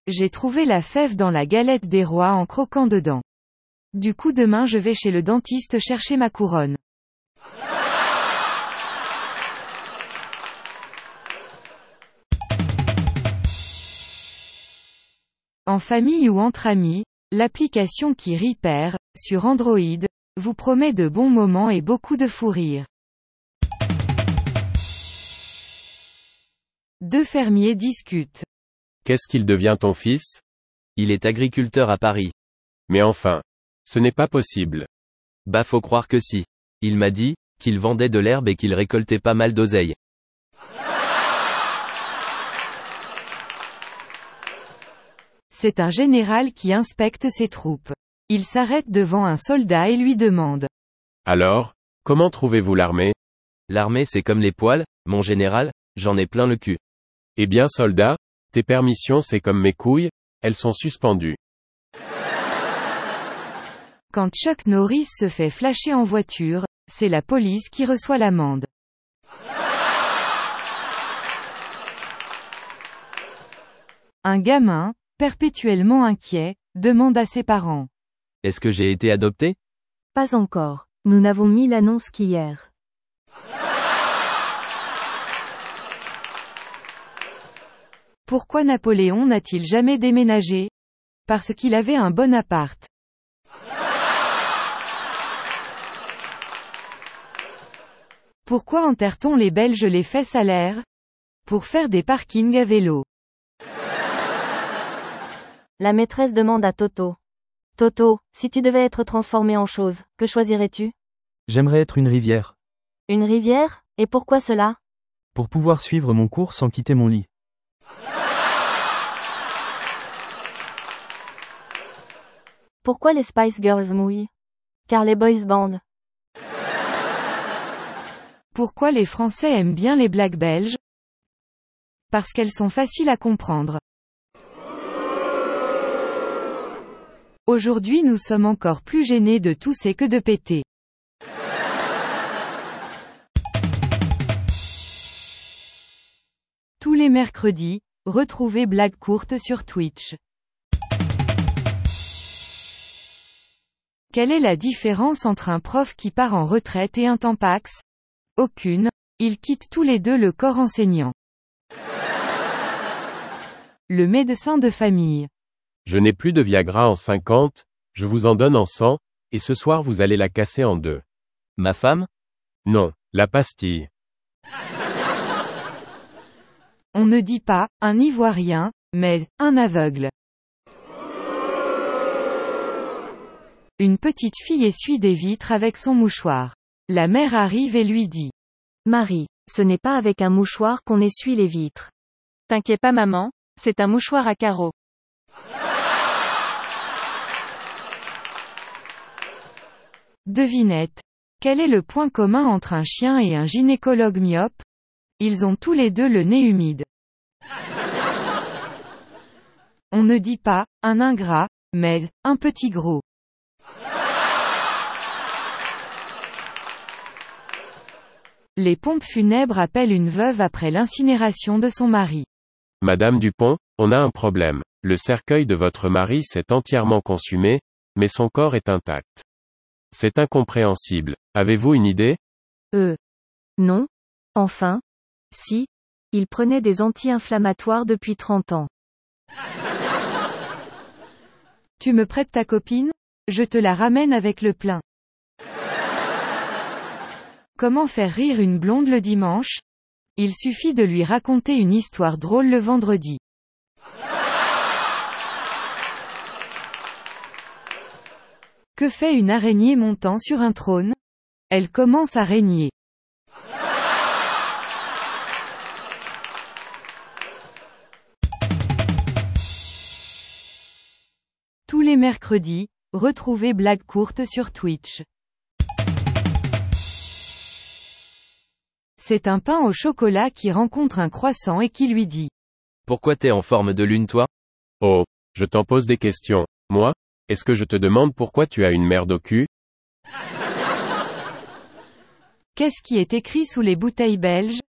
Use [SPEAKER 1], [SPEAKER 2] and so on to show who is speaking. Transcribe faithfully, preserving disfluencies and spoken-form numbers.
[SPEAKER 1] j'ai trouvé la fève dans la galette des rois en croquant dedans. Du coup demain je vais chez le dentiste chercher ma couronne. En famille ou entre amis, l'application qui rit perd, sur Android, vous promet de bons moments et beaucoup de fou rire. Deux fermiers discutent.
[SPEAKER 2] Qu'est-ce qu'il devient ton fils?
[SPEAKER 3] Il est agriculteur à Paris.
[SPEAKER 2] Mais enfin, ce n'est pas possible.
[SPEAKER 3] Bah faut croire que si. Il m'a dit, qu'il vendait de l'herbe et qu'il récoltait pas mal d'oseille.
[SPEAKER 1] C'est un général qui inspecte ses troupes. Il s'arrête devant un soldat et lui demande.
[SPEAKER 2] Alors, comment trouvez-vous l'armée?
[SPEAKER 3] L'armée c'est comme les poils, mon général, j'en ai plein le cul.
[SPEAKER 2] Eh bien soldat, tes permissions c'est comme mes couilles, elles sont suspendues.
[SPEAKER 1] Quand Chuck Norris se fait flasher en voiture, c'est la police qui reçoit l'amende. Un gamin, perpétuellement inquiet, demande à ses parents.
[SPEAKER 3] Est-ce que j'ai été adopté?
[SPEAKER 4] Pas encore. Nous n'avons mis l'annonce qu'hier.
[SPEAKER 1] Pourquoi Napoléon n'a-t-il jamais déménagé? Parce qu'il avait un bon appart. Pourquoi enterre-t-on les Belges les fesses à l'air? Pour faire des parkings à vélo.
[SPEAKER 4] La maîtresse demande à Toto. Toto, si tu devais être transformé en chose, que choisirais-tu?
[SPEAKER 5] J'aimerais être une rivière.
[SPEAKER 4] Une rivière? Et pourquoi cela?
[SPEAKER 5] Pour pouvoir suivre mon cours sans quitter mon lit.
[SPEAKER 4] Pourquoi les Spice Girls mouillent? Car les boys band.
[SPEAKER 1] Pourquoi les Français aiment bien les blagues belges? Parce qu'elles sont faciles à comprendre. Aujourd'hui nous sommes encore plus gênés de tousser que de péter. Tous les mercredis, retrouvez Blagues courtes sur Twitch. Quelle est la différence entre un prof qui part en retraite et un tampax? Aucune, ils quittent tous les deux le corps enseignant. Le médecin de famille.
[SPEAKER 2] Je n'ai plus de Viagra en cinquante, je vous en donne en cent, et ce soir vous allez la casser en deux.
[SPEAKER 3] Ma femme?
[SPEAKER 2] Non, la pastille.
[SPEAKER 1] On ne dit pas, un Ivoirien, mais, un aveugle. Une petite fille essuie des vitres avec son mouchoir. La mère arrive et lui dit.
[SPEAKER 4] Marie, ce n'est pas avec un mouchoir qu'on essuie les vitres.
[SPEAKER 6] T'inquiète pas maman, c'est un mouchoir à carreaux.
[SPEAKER 1] Devinette. Quel est le point commun entre un chien et un gynécologue myope? Ils ont tous les deux le nez humide. On ne dit pas, un ingrat, mais, un petit gros. Les pompes funèbres appellent une veuve après l'incinération de son mari.
[SPEAKER 2] Madame Dupont, on a un problème. Le cercueil de votre mari s'est entièrement consumé, mais son corps est intact. C'est incompréhensible. Avez-vous une idée?
[SPEAKER 4] Euh. Non. Enfin. Si. Il prenait des anti-inflammatoires depuis trente ans.
[SPEAKER 1] Tu me prêtes ta copine? Je te la ramène avec le plein. Comment faire rire une blonde le dimanche? Il suffit de lui raconter une histoire drôle le vendredi. Que fait une araignée montant sur un trône? Elle commence à régner. Tous les mercredis, retrouvez Blagues courtes sur Twitch. C'est un pain au chocolat qui rencontre un croissant et qui lui dit.
[SPEAKER 3] Pourquoi t'es en forme de lune toi?
[SPEAKER 2] Oh, je t'en pose des questions. Moi? Est-ce que je te demande pourquoi tu as une merde au cul?
[SPEAKER 1] Qu'est-ce qui est écrit sous les bouteilles belges?